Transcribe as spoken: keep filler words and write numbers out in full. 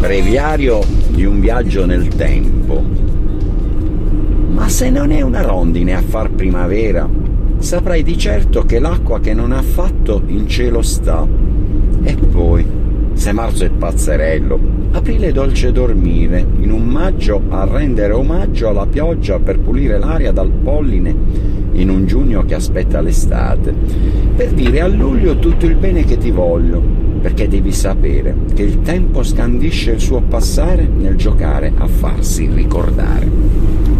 Breviario di un viaggio nel tempo. Ma se non è una rondine a far primavera, saprai di certo che l'acqua che non ha fatto in cielo sta. E poi, se marzo è pazzerello, aprile dolce dormire, in un maggio a rendere omaggio alla pioggia per pulire l'aria dal polline, in un giugno che aspetta l'estate, per dire a luglio tutto il bene che ti voglio, perché devi sapere che il tempo scandisce il suo passare nel giocare a farsi ricordare.